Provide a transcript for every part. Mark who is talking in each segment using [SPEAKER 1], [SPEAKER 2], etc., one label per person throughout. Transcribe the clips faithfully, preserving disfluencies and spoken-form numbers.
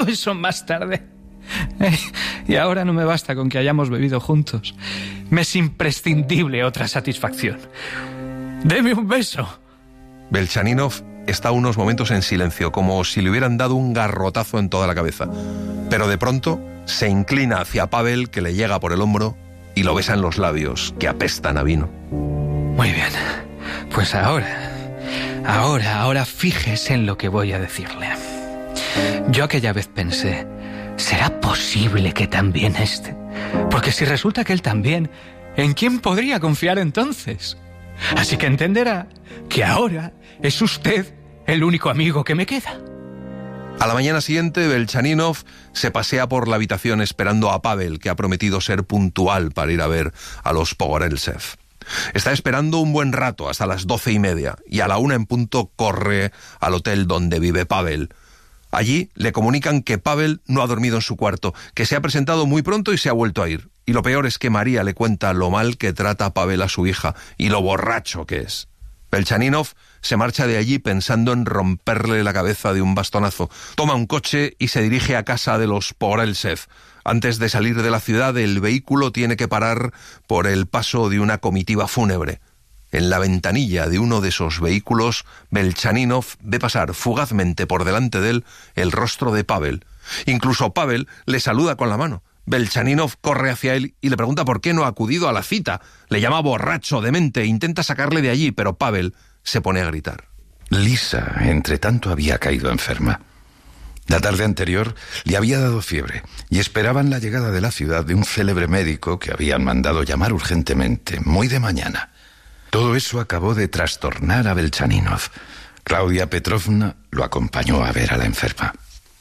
[SPEAKER 1] eso más tarde. Eh, y ahora no me basta con que hayamos bebido juntos. Me es imprescindible otra satisfacción. ¡Deme un beso!
[SPEAKER 2] Belchaninov está unos momentos en silencio, como si le hubieran dado un garrotazo en toda la cabeza. Pero de pronto se inclina hacia Pavel, que le llega por el hombro, y lo besa en los labios, que apestan a vino.
[SPEAKER 1] Muy bien. Pues ahora, ahora, ahora fíjese en lo que voy a decirle. Yo aquella vez pensé, ¿será posible que también este? Porque si resulta que él también, ¿en quién podría confiar entonces? Así que entenderá que ahora es usted el único amigo que me queda.
[SPEAKER 2] A la mañana siguiente, Belchaninov se pasea por la habitación esperando a Pavel, que ha prometido ser puntual para ir a ver a los Pogoreltsev. Está esperando un buen rato, hasta las doce y media, y a la una en punto corre al hotel donde vive Pavel. Allí le comunican que Pavel no ha dormido en su cuarto, que se ha presentado muy pronto y se ha vuelto a ir. Y lo peor es que María le cuenta lo mal que trata Pavel a su hija y lo borracho que es. Belchaninov se marcha de allí pensando en romperle la cabeza de un bastonazo. Toma un coche y se dirige a casa de los Pogoreltsev. Antes de salir de la ciudad, el vehículo tiene que parar por el paso de una comitiva fúnebre. En la ventanilla de uno de esos vehículos, Belchaninov ve pasar fugazmente por delante de él el rostro de Pavel. Incluso Pavel le saluda con la mano. Belchaninov corre hacia él y le pregunta por qué no ha acudido a la cita. Le llama borracho, demente, intenta sacarle de allí, pero Pavel se pone a gritar.
[SPEAKER 3] Lisa, entre tanto, había caído enferma. La tarde anterior le había dado fiebre y esperaban la llegada de la ciudad de un célebre médico que habían mandado llamar urgentemente, muy de mañana. Todo eso acabó de trastornar a Belchaninov. Claudia Petrovna lo acompañó a ver a la enferma.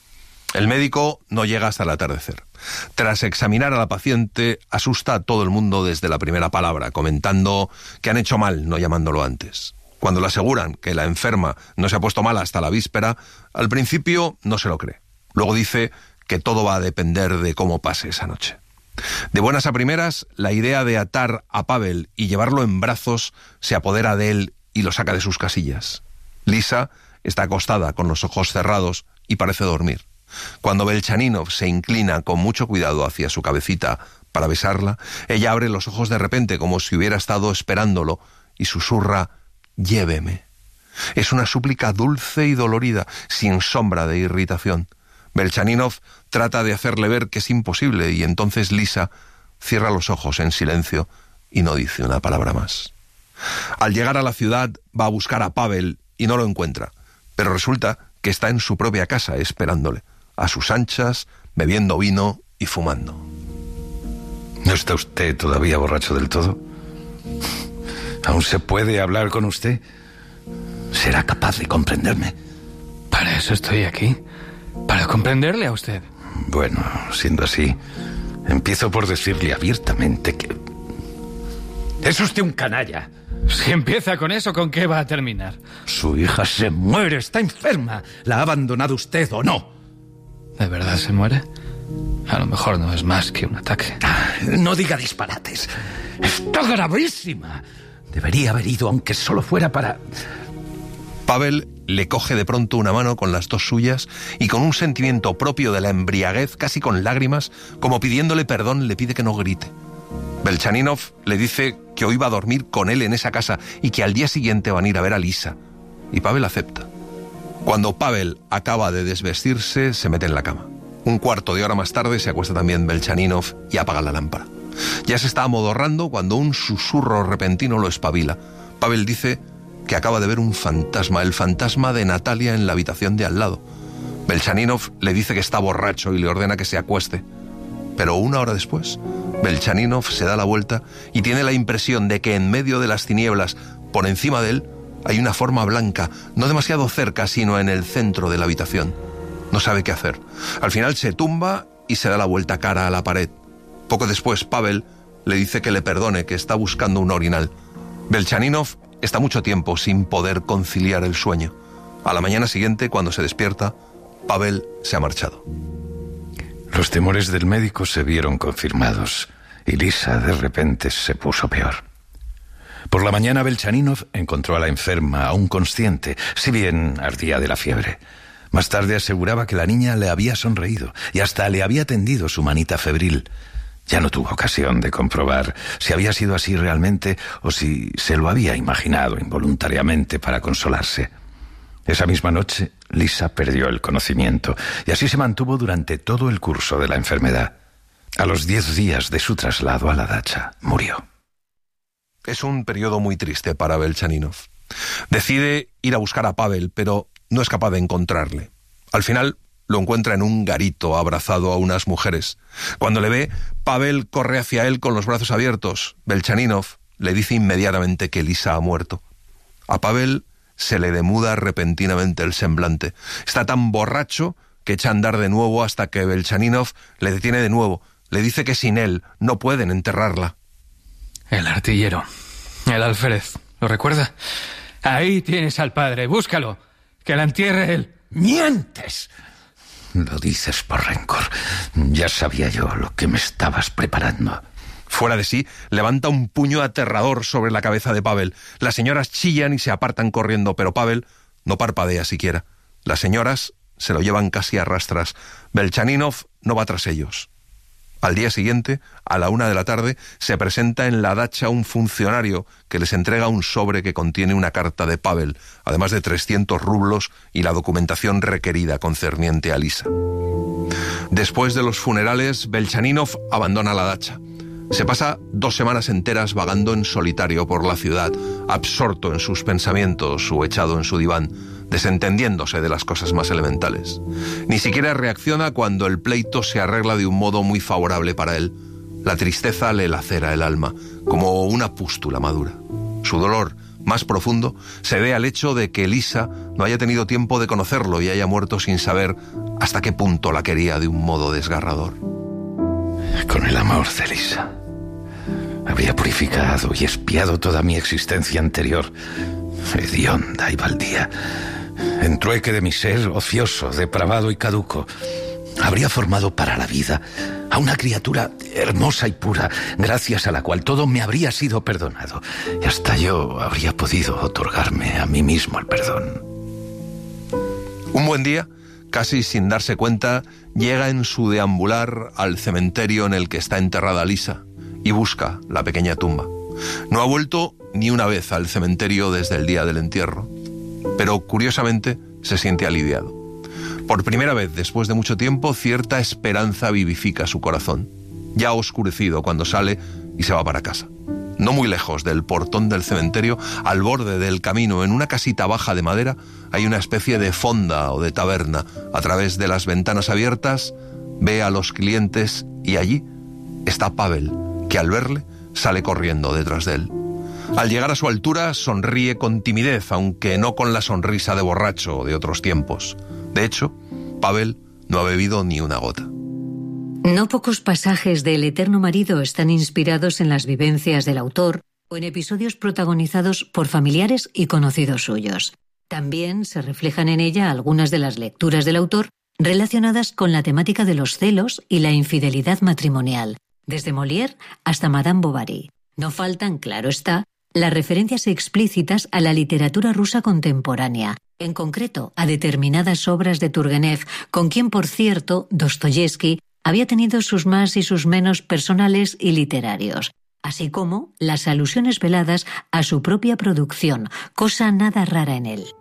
[SPEAKER 2] El médico no llega hasta el atardecer. Tras examinar a la paciente, asusta a todo el mundo desde la primera palabra, comentando que han hecho mal no llamándolo antes. Cuando le aseguran que la enferma no se ha puesto mal hasta la víspera, al principio no se lo cree. Luego dice que todo va a depender de cómo pase esa noche. De buenas a primeras, la idea de atar a Pavel y llevarlo en brazos se apodera de él y lo saca de sus casillas. Lisa está acostada con los ojos cerrados y parece dormir. Cuando Belchaninov se inclina con mucho cuidado hacia su cabecita para besarla, ella abre los ojos de repente como si hubiera estado esperándolo y susurra: «Lléveme». Es una súplica dulce y dolorida, sin sombra de irritación. Belchaninov trata de hacerle ver que es imposible y entonces Lisa cierra los ojos en silencio y no dice una palabra más. Al llegar a la ciudad va a buscar a Pavel y no lo encuentra, pero resulta que está en su propia casa esperándole, a sus anchas, bebiendo vino y fumando.
[SPEAKER 3] ¿No está usted todavía borracho del todo? ¿Aún se puede hablar con usted? ¿Será capaz de comprenderme?
[SPEAKER 1] Para eso estoy aquí, para comprenderle a usted.
[SPEAKER 3] Bueno, siendo así, empiezo por decirle abiertamente que... ¡Es usted un canalla!
[SPEAKER 1] Si empieza con eso, ¿con qué va a terminar?
[SPEAKER 3] Su hija se muere, está enferma. ¿La ha abandonado usted o no?
[SPEAKER 1] ¿De verdad se muere? A lo mejor no es más que un ataque.
[SPEAKER 3] No diga disparates. Está gravísima. Debería haber ido, aunque solo fuera para...
[SPEAKER 2] Pavel le coge de pronto una mano con las dos suyas y con un sentimiento propio de la embriaguez, casi con lágrimas, como pidiéndole perdón, le pide que no grite. Belchaninov le dice que hoy va a dormir con él en esa casa y que al día siguiente van a ir a ver a Lisa. Y Pavel acepta. Cuando Pavel acaba de desvestirse, se mete en la cama. Un cuarto de hora más tarde se acuesta también Belchaninov y apaga la lámpara. Ya se está amodorrando cuando un susurro repentino lo espabila. Pavel dice que acaba de ver un fantasma, el fantasma de Natalia en la habitación de al lado. Belchaninov le dice que está borracho y le ordena que se acueste. Pero una hora después, Belchaninov se da la vuelta y tiene la impresión de que en medio de las tinieblas, por encima de él, hay una forma blanca, no demasiado cerca, sino en el centro de la habitación. No sabe qué hacer. Al final se tumba y se da la vuelta cara a la pared. Poco después, Pavel le dice que le perdone, que está buscando un orinal. Belchaninov está mucho tiempo sin poder conciliar el sueño. A la mañana siguiente, cuando se despierta, Pavel se ha marchado.
[SPEAKER 3] Los temores del médico se vieron confirmados y Lisa de repente se puso peor. Por la mañana Belchaninov encontró a la enferma aún consciente, si bien ardía de la fiebre. Más tarde aseguraba que la niña le había sonreído y hasta le había tendido su manita febril. Ya no tuvo ocasión de comprobar si había sido así realmente o si se lo había imaginado involuntariamente para consolarse. Esa misma noche, Lisa perdió el conocimiento y así se mantuvo durante todo el curso de la enfermedad. A los diez días de su traslado a la dacha, murió.
[SPEAKER 2] Es un periodo muy triste para Belchaninov. Decide ir a buscar a Pavel, pero no es capaz de encontrarle. Al final lo encuentra en un garito abrazado a unas mujeres. Cuando le ve, Pavel corre hacia él con los brazos abiertos. Belchaninov le dice inmediatamente que Lisa ha muerto. A Pavel se le demuda repentinamente el semblante. Está tan borracho que echa a andar de nuevo hasta que Belchaninov le detiene de nuevo. Le dice que sin él no pueden enterrarla.
[SPEAKER 1] El artillero, el alférez, ¿lo recuerda? Ahí tienes al padre, búscalo, que la entierre él.
[SPEAKER 3] ¡Mientes! Lo dices por rencor. Ya sabía yo lo que me estabas preparando.
[SPEAKER 2] Fuera de sí, levanta un puño aterrador sobre la cabeza de Pavel. Las señoras chillan y se apartan corriendo, pero Pavel no parpadea siquiera. Las señoras se lo llevan casi a rastras. Belchaninov no va tras ellos. Al día siguiente, a la una de la tarde, se presenta en la dacha un funcionario que les entrega un sobre que contiene una carta de Pavel, además de trescientos rublos y la documentación requerida concerniente a Lisa. Después de los funerales, Belchaninov abandona la dacha. Se pasa dos semanas enteras vagando en solitario por la ciudad, absorto en sus pensamientos o echado en su diván, desentendiéndose de las cosas más elementales. Ni siquiera reacciona cuando el pleito se arregla de un modo muy favorable para él. La tristeza le lacera el alma, como una pústula madura. Su dolor más profundo se debe al hecho de que Lisa no haya tenido tiempo de conocerlo y haya muerto sin saber hasta qué punto la quería de un modo desgarrador.
[SPEAKER 3] Con el amor de Lisa habría purificado y expiado toda mi existencia anterior, hedionda y baldía. En trueque de mi ser ocioso, depravado y caduco, habría formado para la vida a una criatura hermosa y pura, gracias a la cual todo me habría sido perdonado, y hasta yo habría podido otorgarme a mí mismo el perdón.
[SPEAKER 2] Un buen día, casi sin darse cuenta, llega en su deambular al cementerio en el que está enterrada Lisa y busca la pequeña tumba. No ha vuelto ni una vez al cementerio desde el día del entierro, pero curiosamente se siente aliviado. Por primera vez después de mucho tiempo, cierta esperanza vivifica su corazón, ya oscurecido cuando sale y se va para casa. No muy lejos del portón del cementerio, al borde del camino, en una casita baja de madera, hay una especie de fonda o de taberna. A través de las ventanas abiertas ve a los clientes y allí está Pavel, que al verle sale corriendo detrás de él. Al llegar a su altura sonríe con timidez, aunque no con la sonrisa de borracho de otros tiempos. De hecho, Pavel no ha bebido ni una gota.
[SPEAKER 4] No pocos pasajes de El eterno marido están inspirados en las vivencias del autor o en episodios protagonizados por familiares y conocidos suyos. También se reflejan en ella algunas de las lecturas del autor relacionadas con la temática de los celos y la infidelidad matrimonial, desde Molière hasta Madame Bovary. No faltan, claro está, las referencias explícitas a la literatura rusa contemporánea, en concreto a determinadas obras de Turgenev, con quien, por cierto, Dostoyevsky había tenido sus más y sus menos personales y literarios, así como las alusiones veladas a su propia producción, cosa nada rara en él.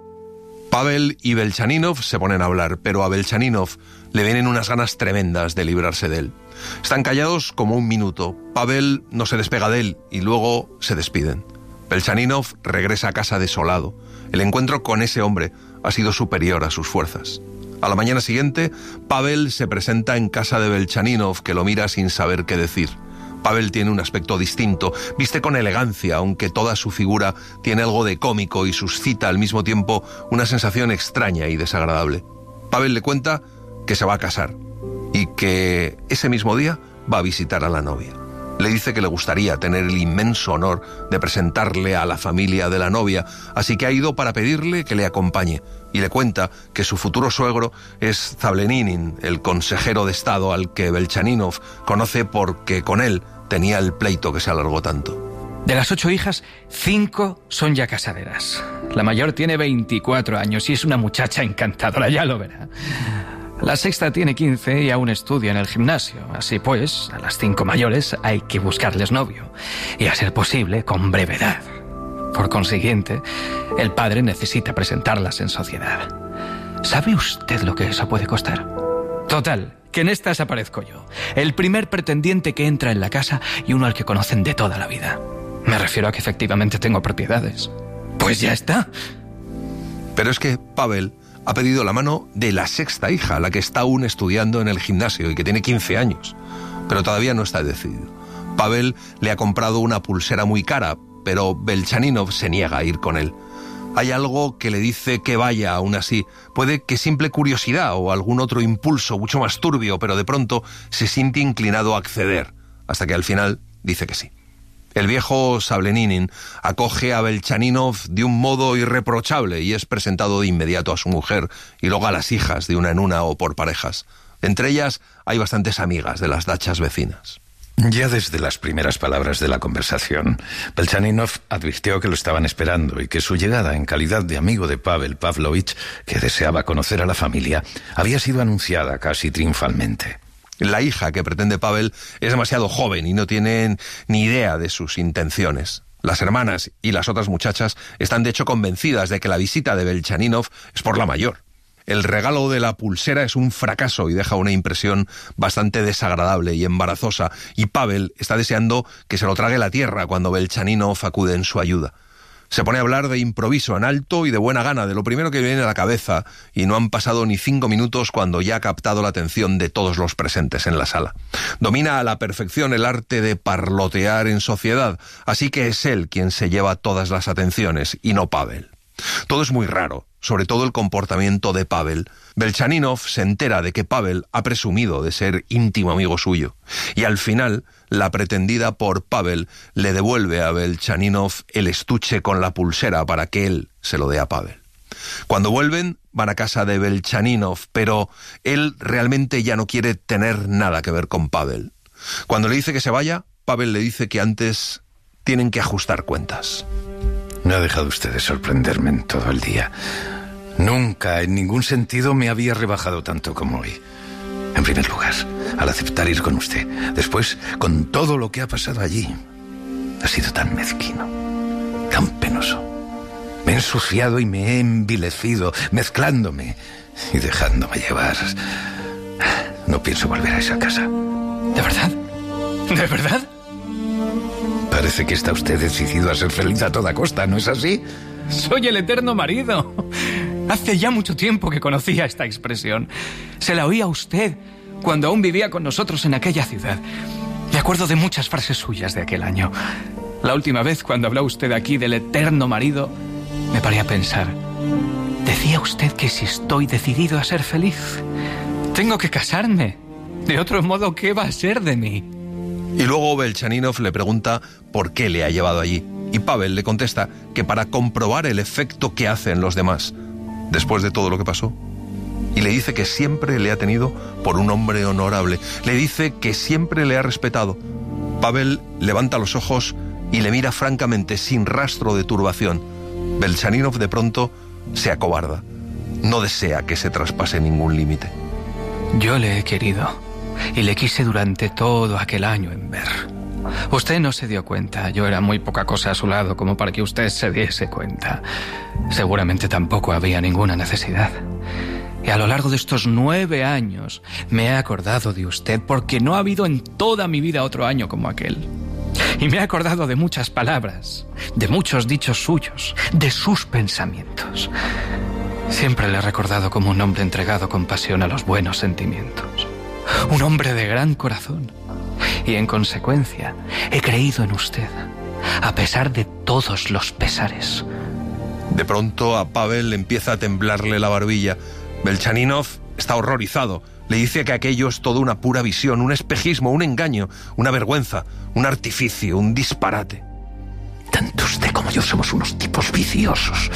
[SPEAKER 2] Pavel y Belchaninov se ponen a hablar, pero a Belchaninov le vienen unas ganas tremendas de librarse de él. Están callados como un minuto. Pavel no se despega de él y luego se despiden. Belchaninov regresa a casa desolado. El encuentro con ese hombre ha sido superior a sus fuerzas. A la mañana siguiente, Pavel se presenta en casa de Belchaninov, que lo mira sin saber qué decir. Pavel tiene un aspecto distinto, viste con elegancia, aunque toda su figura tiene algo de cómico y suscita al mismo tiempo una sensación extraña y desagradable. Pavel le cuenta que se va a casar y que ese mismo día va a visitar a la novia. Le dice que le gustaría tener el inmenso honor de presentarle a la familia de la novia, así que ha ido para pedirle que le acompañe, y le cuenta que su futuro suegro es Zableninin, el consejero de Estado al que Belchaninov conoce porque con él tenía el pleito que se alargó tanto.
[SPEAKER 1] De las ocho hijas, cinco son ya casaderas. La mayor tiene veinticuatro años y es una muchacha encantadora, ya lo verá. La sexta tiene quince y aún estudia en el gimnasio. Así pues, a las cinco mayores hay que buscarles novio. Y a ser posible, con brevedad. Por consiguiente, el padre necesita presentarlas en sociedad. ¿Sabe usted lo que eso puede costar? Total, que en estas aparezco yo. El primer pretendiente que entra en la casa y uno al que conocen de toda la vida. Me refiero a que efectivamente tengo propiedades. Pues ya está.
[SPEAKER 2] Pero es que Pavel ha pedido la mano de la sexta hija, la que está aún estudiando en el gimnasio y que tiene quince años. Pero todavía no está decidido. Pavel le ha comprado una pulsera muy cara, pero Belchaninov se niega a ir con él. Hay algo que le dice que vaya aún así. Puede que simple curiosidad o algún otro impulso mucho más turbio, pero de pronto se siente inclinado a acceder, hasta que al final dice que sí. El viejo Sableninin acoge a Belchaninov de un modo irreprochable y es presentado de inmediato a su mujer y luego a las hijas de una en una o por parejas. Entre ellas hay bastantes amigas de las dachas vecinas.
[SPEAKER 3] Ya desde las primeras palabras de la conversación, Belchaninov advirtió que lo estaban esperando y que su llegada en calidad de amigo de Pavel Pavlovich, que deseaba conocer a la familia, había sido anunciada casi triunfalmente.
[SPEAKER 2] La hija que pretende Pavel es demasiado joven y no tienen ni idea de sus intenciones. Las hermanas y las otras muchachas están de hecho convencidas de que la visita de Belchaninov es por la mayor. El regalo de la pulsera es un fracaso y deja una impresión bastante desagradable y embarazosa, y Pavel está deseando que se lo trague la tierra cuando Belchaninov acude en su ayuda. Se pone a hablar de improviso en alto y de buena gana, de lo primero que viene a la cabeza, y no han pasado ni cinco minutos cuando ya ha captado la atención de todos los presentes en la sala. Domina a la perfección el arte de parlotear en sociedad, así que es él quien se lleva todas las atenciones, y no Pavel. Todo es muy raro, sobre todo el comportamiento de Pavel. Belchaninov se entera de que Pavel ha presumido de ser íntimo amigo suyo, y al final la pretendida por Pavel le devuelve a Belchaninov el estuche con la pulsera para que él se lo dé a Pavel. Cuando vuelven, van a casa de Belchaninov, pero él realmente ya no quiere tener nada que ver con Pavel. Cuando le dice que se vaya, Pavel le dice que antes tienen que ajustar cuentas.
[SPEAKER 3] No ha dejado usted de sorprenderme en todo el día. Nunca, en ningún sentido, me había rebajado tanto como hoy. En primer lugar, al aceptar ir con usted. Después, con todo lo que ha pasado allí. Ha sido tan mezquino, tan penoso. Me he ensuciado y me he envilecido, mezclándome y dejándome llevar. No pienso volver a esa casa.
[SPEAKER 1] ¿De verdad? ¿De verdad?
[SPEAKER 3] Parece que está usted decidido a ser feliz a toda costa, ¿no es así?
[SPEAKER 1] Soy el eterno marido. Hace ya mucho tiempo que conocía esta expresión. Se la oí a usted cuando aún vivía con nosotros en aquella ciudad. Me acuerdo de muchas frases suyas de aquel año. La última vez cuando habló usted aquí del eterno marido, me paré a pensar. Decía usted que si estoy decidido a ser feliz, tengo que casarme. De otro modo, ¿qué va a ser de mí?
[SPEAKER 2] Y luego Belchaninov le pregunta por qué le ha llevado allí. Y Pavel le contesta que para comprobar el efecto que hace en los demás, después de todo lo que pasó. Y le dice que siempre le ha tenido por un hombre honorable. Le dice que siempre le ha respetado. Pavel levanta los ojos y le mira francamente, sin rastro de turbación. Belchaninov de pronto se acobarda. No desea que se traspase ningún límite.
[SPEAKER 1] Yo le he querido. Y le quise durante todo aquel año en Ver. Usted no se dio cuenta. Yo era muy poca cosa a su lado como para que usted se diese cuenta. Seguramente tampoco había ninguna necesidad. Y a lo largo de estos nueve años me he acordado de usted porque no ha habido en toda mi vida otro año como aquel. Y me he acordado de muchas palabras, de muchos dichos suyos, de sus pensamientos. Siempre le he recordado como un hombre entregado con pasión a los buenos sentimientos. Un hombre de gran corazón. Y en consecuencia, he creído en usted, a pesar de todos los pesares.
[SPEAKER 2] De pronto a Pavel le empieza a temblarle la barbilla. Belchaninov está horrorizado. Le dice que aquello es todo una pura visión, un espejismo, un engaño, una vergüenza, un artificio, un disparate.
[SPEAKER 3] Tanto usted como yo somos unos tipos viciosos,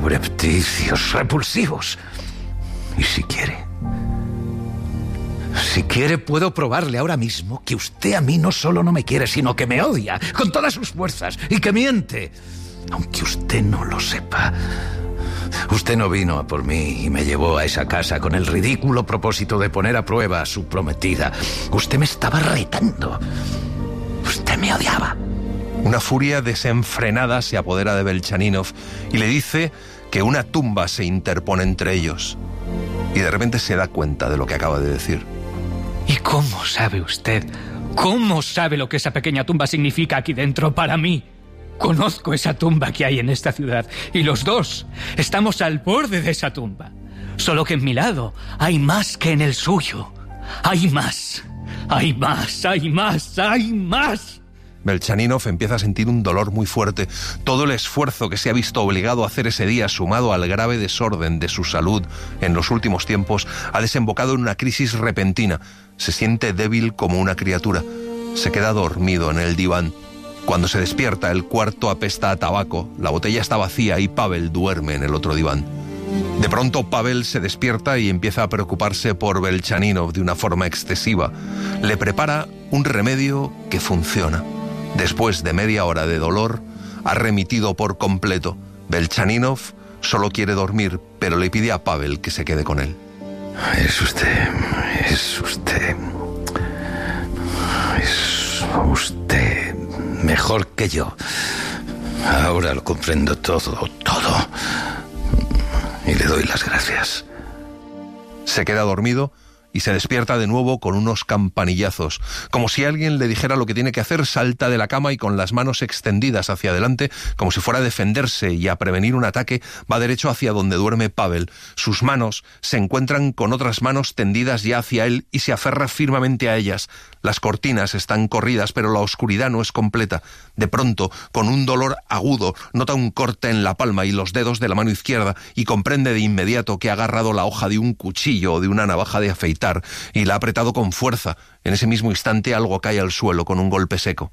[SPEAKER 3] subrepticios, repulsivos. Y si quiere, Si quiere, puedo probarle ahora mismo que usted a mí no solo no me quiere, sino que me odia con todas sus fuerzas y que miente, aunque usted no lo sepa. Usted no vino a por mí y me llevó a esa casa con el ridículo propósito de poner a prueba a su prometida. Usted me estaba retando. Usted me odiaba.
[SPEAKER 2] Una furia desenfrenada se apodera de Belchaninov y le dice que una tumba se interpone entre ellos. Y de repente se da cuenta de lo que acaba de decir.
[SPEAKER 1] ¿Y cómo sabe usted? ¿Cómo sabe lo que esa pequeña tumba significa aquí dentro para mí? Conozco esa tumba que hay en esta ciudad y los dos estamos al borde de esa tumba. Solo que en mi lado hay más que en el suyo. Hay más, hay más, hay más, hay más.
[SPEAKER 2] Belchaninov empieza a sentir un dolor muy fuerte. Todo el esfuerzo que se ha visto obligado a hacer ese día, sumado al grave desorden de su salud en los últimos tiempos, ha desembocado en una crisis repentina. Se siente débil como una criatura. Se queda dormido en el diván. Cuando se despierta, el cuarto apesta a tabaco, la botella está vacía y Pavel duerme en el otro diván. De pronto Pavel se despierta y empieza a preocuparse por Belchaninov de una forma excesiva. Le prepara un remedio que funciona. Después de media hora de dolor, ha remitido por completo. Belchaninov solo quiere dormir, pero le pide a Pavel que se quede con él.
[SPEAKER 3] Es usted, es usted, es usted mejor que yo. Ahora lo comprendo todo, todo. Y le doy las gracias.
[SPEAKER 2] Se queda dormido y se despierta de nuevo con unos campanillazos. Como si alguien le dijera lo que tiene que hacer, salta de la cama y con las manos extendidas hacia adelante, como si fuera a defenderse y a prevenir un ataque, va derecho hacia donde duerme Pavel. Sus manos se encuentran con otras manos tendidas ya hacia él y se aferra firmemente a ellas. Las cortinas están corridas, pero la oscuridad no es completa. De pronto, con un dolor agudo, nota un corte en la palma y los dedos de la mano izquierda y comprende de inmediato que ha agarrado la hoja de un cuchillo o de una navaja de afeitar y la ha apretado con fuerza. En ese mismo instante algo cae al suelo con un golpe seco.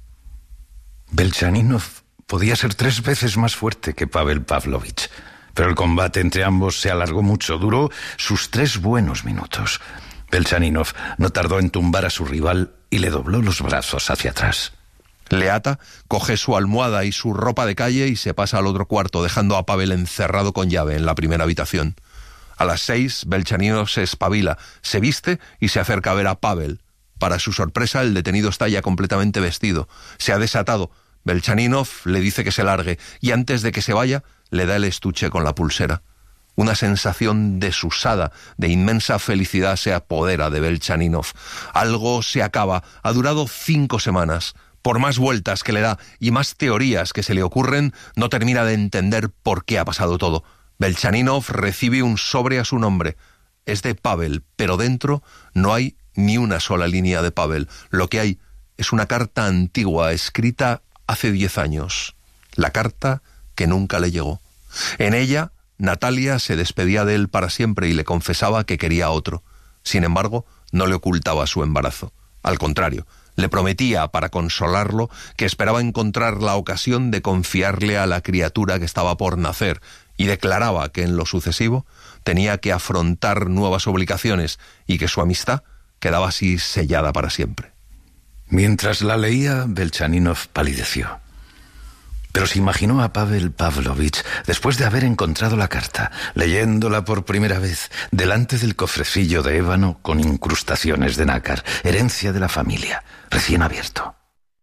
[SPEAKER 3] Belchaninov podía ser tres veces más fuerte que Pavel Pavlovich, pero el combate entre ambos se alargó mucho, duró sus tres buenos minutos. Belchaninov no tardó en tumbar a su rival y le dobló los brazos hacia atrás.
[SPEAKER 2] Le ata, coge su almohada y su ropa de calle y se pasa al otro cuarto, dejando a Pavel encerrado con llave en la primera habitación. A las seis, Belchaninov se espabila, se viste y se acerca a ver a Pavel. Para su sorpresa, el detenido está ya completamente vestido. Se ha desatado. Belchaninov le dice que se largue y antes de que se vaya, le da el estuche con la pulsera. Una sensación desusada, de inmensa felicidad se apodera de Belchaninov. Algo se acaba. Ha durado cinco semanas. Por más vueltas que le da y más teorías que se le ocurren, no termina de entender por qué ha pasado todo. Belchaninov recibe un sobre a su nombre. Es de Pavel, pero dentro no hay ni una sola línea de Pavel. Lo que hay es una carta antigua escrita hace diez años. La carta que nunca le llegó. En ella, Natalia se despedía de él para siempre y le confesaba que quería a otro. Sin embargo, no le ocultaba su embarazo. Al contrario, le prometía, para consolarlo, que esperaba encontrar la ocasión de confiarle a la criatura que estaba por nacer, y declaraba que en lo sucesivo tenía que afrontar nuevas obligaciones y que su amistad quedaba así sellada para siempre.
[SPEAKER 3] Mientras la leía, Belchaninov palideció. Pero se imaginó a Pavel Pavlovich, después de haber encontrado la carta, leyéndola por primera vez, delante del cofrecillo de ébano con incrustaciones de nácar, herencia de la familia, recién abierto.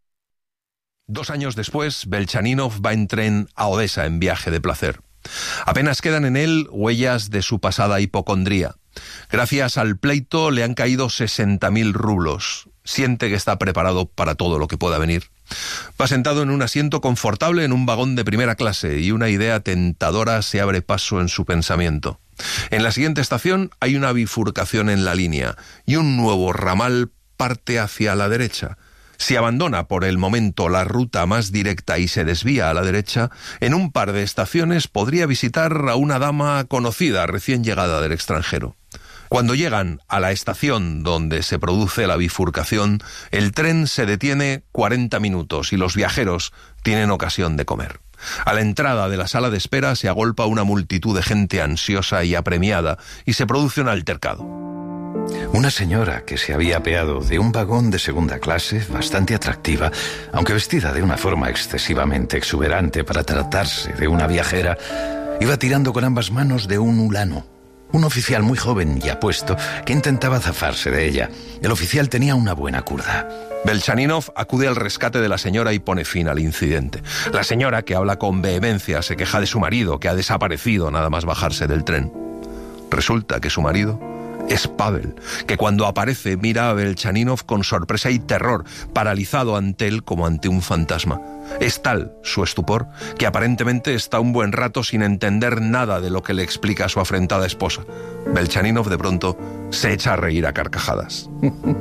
[SPEAKER 2] Dos años después, Belchaninov va en tren a Odessa en viaje de placer. Apenas quedan en él huellas de su pasada hipocondría. Gracias al pleito le han caído sesenta mil rublos. Siente que está preparado para todo lo que pueda venir. Va sentado en un asiento confortable en un vagón de primera clase y una idea tentadora se abre paso en su pensamiento. En la siguiente estación hay una bifurcación en la línea y un nuevo ramal parte hacia la derecha. Si abandona por el momento la ruta más directa y se desvía a la derecha, en un par de estaciones podría visitar a una dama conocida recién llegada del extranjero. Cuando llegan a la estación donde se produce la bifurcación, el tren se detiene cuarenta minutos y los viajeros tienen ocasión de comer. A la entrada de la sala de espera se agolpa una multitud de gente ansiosa y apremiada y se produce un altercado.
[SPEAKER 3] Una señora que se había apeado de un vagón de segunda clase, bastante atractiva, aunque vestida de una forma excesivamente exuberante para tratarse de una viajera, iba tirando con ambas manos de un ulano. Un oficial muy joven y apuesto que intentaba zafarse de ella. El oficial tenía una buena curda.
[SPEAKER 2] Belchaninov acude al rescate de la señora y pone fin al incidente. La señora, que habla con vehemencia, se queja de su marido, que ha desaparecido nada más bajarse del tren. Resulta que su marido es Pavel, que cuando aparece mira a Belchaninov con sorpresa y terror, paralizado ante él como ante un fantasma. Es tal su estupor que aparentemente está un buen rato sin entender nada de lo que le explica a su afrentada esposa. Belchaninov de pronto se echa a reír a carcajadas.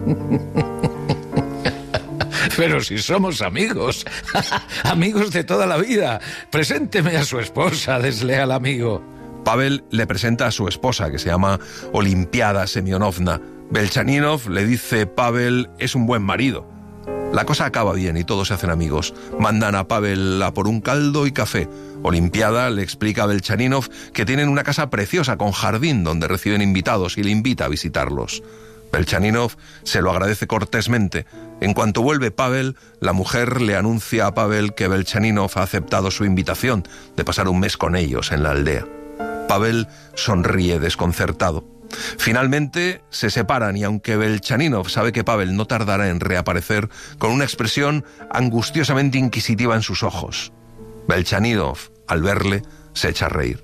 [SPEAKER 3] Pero si somos amigos, amigos de toda la vida. Presénteme a su esposa, desleal amigo.
[SPEAKER 2] Pavel le presenta a su esposa, que se llama Olimpiada Semyonovna. Belchaninov le dice: Pavel es un buen marido. La cosa acaba bien y todos se hacen amigos. Mandan a Pavel a por un caldo y café. Olimpiada le explica a Belchaninov que tienen una casa preciosa con jardín donde reciben invitados y le invita a visitarlos. Belchaninov se lo agradece cortésmente. En cuanto vuelve Pavel, la mujer le anuncia a Pavel que Belchaninov ha aceptado su invitación de pasar un mes con ellos en la aldea. Pavel sonríe desconcertado. Finalmente se separan y aunque Belchaninov sabe que Pavel no tardará en reaparecer con una expresión angustiosamente inquisitiva en sus ojos, Belchaninov, al verle, se echa a reír.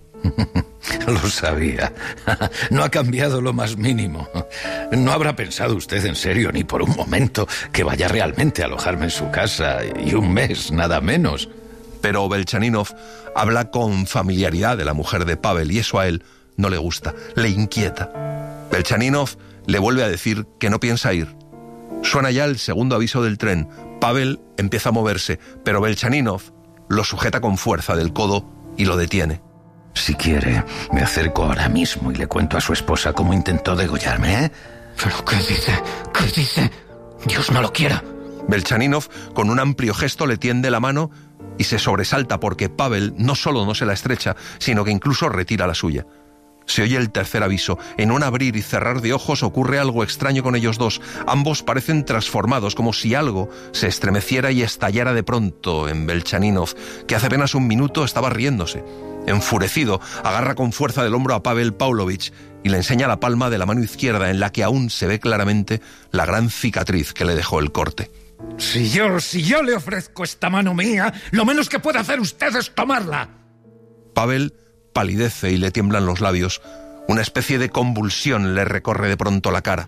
[SPEAKER 3] Lo sabía. No ha cambiado lo más mínimo. No habrá pensado usted en serio ni por un momento que vaya realmente a alojarme en su casa y un mes, nada menos.
[SPEAKER 2] Pero Belchaninov habla con familiaridad de la mujer de Pavel y eso a él no le gusta, le inquieta. Belchaninov le vuelve a decir que no piensa ir. Suena ya el segundo aviso del tren. Pavel empieza a moverse, pero Belchaninov lo sujeta con fuerza del codo y lo detiene.
[SPEAKER 3] Si quiere, me acerco ahora mismo y le cuento a su esposa cómo intentó degollarme, ¿eh?
[SPEAKER 1] ¿Pero qué dice? ¿Qué dice? Dios no lo quiera.
[SPEAKER 2] Belchaninov, con un amplio gesto, le tiende la mano y se sobresalta porque Pavel no solo no se la estrecha, sino que incluso retira la suya. Se oye el tercer aviso. En un abrir y cerrar de ojos ocurre algo extraño con ellos dos. Ambos parecen transformados, como si algo se estremeciera y estallara de pronto en Belchaninov, que hace apenas un minuto estaba riéndose. Enfurecido, agarra con fuerza del hombro a Pavel Pavlovich y le enseña la palma de la mano izquierda, en la que aún se ve claramente la gran cicatriz que le dejó el corte.
[SPEAKER 5] Si yo, si yo le ofrezco esta mano mía, lo menos que puede hacer usted es tomarla.
[SPEAKER 2] Pavel palidece y le tiemblan los labios. Una especie de convulsión le recorre de pronto la cara.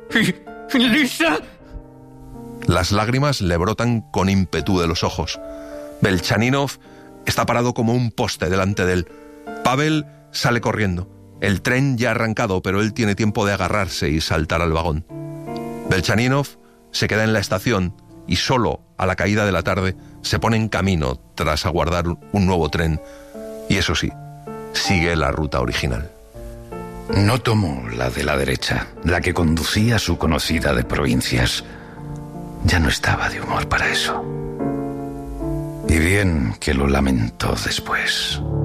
[SPEAKER 1] ¿Lisa?
[SPEAKER 2] Las lágrimas le brotan con ímpetu de los ojos. Belchaninov está parado como un poste delante de él. Pavel sale corriendo. El tren ya ha arrancado, pero él tiene tiempo de agarrarse y saltar al vagón. Belchaninov se queda en la estación y solo a la caída de la tarde se pone en camino tras aguardar un nuevo tren. Y eso sí, sigue la ruta original.
[SPEAKER 3] No tomó la de la derecha, la que conducía a su conocida de provincias. Ya no estaba de humor para eso. Y bien que lo lamentó después.